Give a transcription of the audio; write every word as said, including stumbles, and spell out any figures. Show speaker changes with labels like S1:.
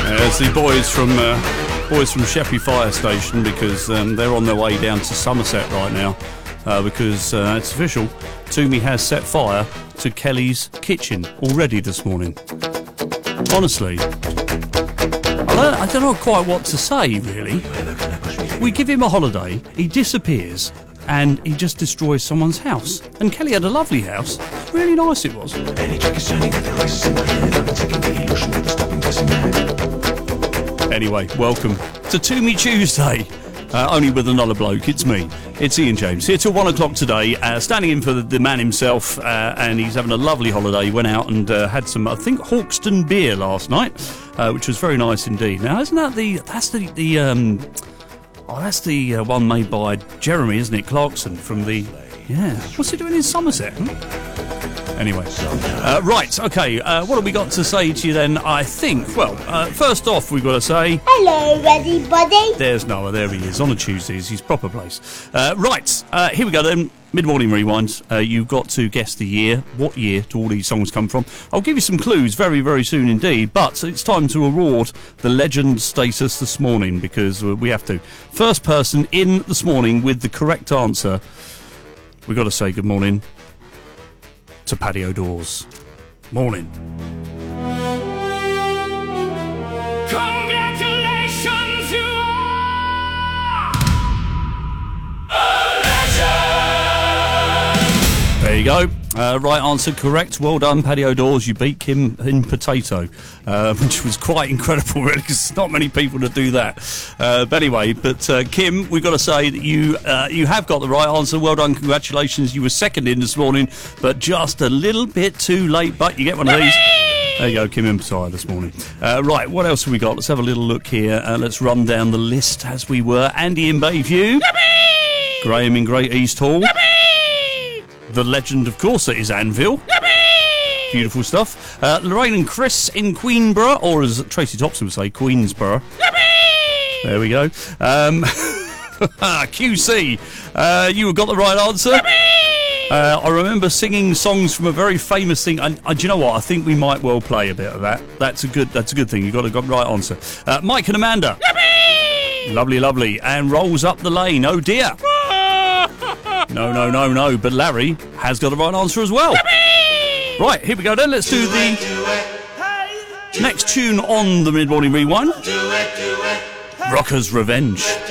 S1: It's the boys from uh, boys from Sheppey Fire Station, because um, they're on their way down to Somerset right now, uh, because uh, it's official. Toomey has set fire to Kelly's kitchen already this morning. Honestly, I don't, I don't know quite what to say, really. We give him a holiday, he disappears, and he just destroys someone's house. And Kelly had a lovely house. Really nice it was. Anyway, welcome to Toomey Tuesday. Uh, only with another bloke. It's me. It's Ian James. Here till one o'clock today, uh, standing in for the, the man himself, uh, and he's having a lovely holiday. He went out and uh, had some, I think, Hawkston beer last night, uh, which was very nice indeed. Now, isn't that the, that's the, the um, oh, that's the uh, one made by Jeremy, isn't it? Clarkson from the, yeah. What's he doing in Somerset? Hmm? Anyway, uh, right, okay, uh, what have we got to say to you then? I think, well, uh, first off, we've got to say...
S2: Hello, everybody.
S1: There's Noah, there he is, on a Tuesday, is his proper place. Uh, right, uh, here we go then, Mid-Morning Rewind. Uh, you've got to guess the year, what year do all these songs come from. I'll give you some clues very, very soon indeed, but it's time to award the legend status this morning, because we have to. First person in this morning with the correct answer, we've got to say good morning to Patio Doors. Morning.
S3: Congratulations, you are a legend!
S1: There you go. Uh, right answer correct. Well done, Patio Doors. You beat Kim in Potato, uh, which was quite incredible, really, because not many people to do that. Uh, but anyway, but uh, Kim, we've got to say that you uh, you have got the right answer. Well done, congratulations. You were second in this morning, but just a little bit too late. But you get one of these. There you go, Kim in Potato this morning. Uh, right, what else have we got? Let's have a little look here. Uh, let's run down the list as we were. Andy in Bayview. Yippee! Graham in Great East Hall. Yippee! The legend, of course, that is Anvil. Yippee! Beautiful stuff. Uh, Lorraine and Chris in Queenborough, or as Tracy Thompson would say, Queensborough. Yippee! There we go. Um, Q C, uh, you got the right answer. Yippee! Uh, I remember singing songs from a very famous thing, and uh, do you know what? I think we might well play a bit of that. That's a good. That's a good thing. You got the got the right answer. Uh, Mike and Amanda. Yippee! Lovely, lovely, and rolls up the lane. Oh dear. No, no, no, no, but Larry has got the right answer as well. Yippee! Right, here we go then. Let's do, do the it, do it. Next tune on the Mid-Morning Rewind. Do it, do it. Hey. Rocker's Revenge.